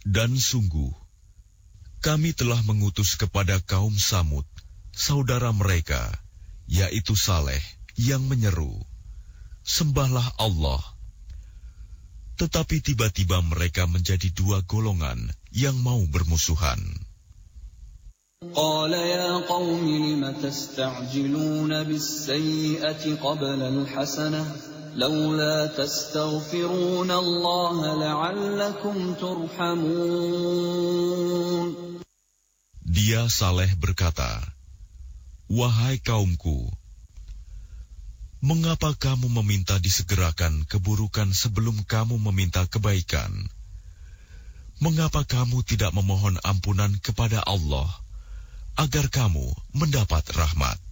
Dan sungguh, kami telah mengutus kepada kaum Samud, saudara mereka, yaitu Saleh, yang menyeru, "Sembahlah Allah." Tetapi tiba-tiba mereka menjadi dua golongan yang mau bermusuhan. قال يا قوم لم تستعجلون بالسيئة قبل الحسنة لولا تستغفرون الله لعلكم ترحمون. Dia Saleh berkata, "Wahai kaumku, mengapa kamu meminta disegerakan keburukan sebelum kamu meminta kebaikan? Mengapa kamu tidak memohon ampunan kepada Allah agar kamu mendapat rahmat?"